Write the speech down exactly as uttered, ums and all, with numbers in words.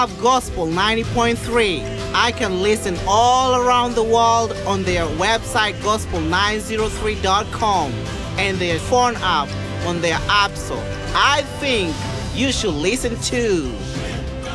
love Gospel ninety point three, I can listen all around the world on their website gospel nine oh three dot com and their phone app on their app store. I think you should listen too.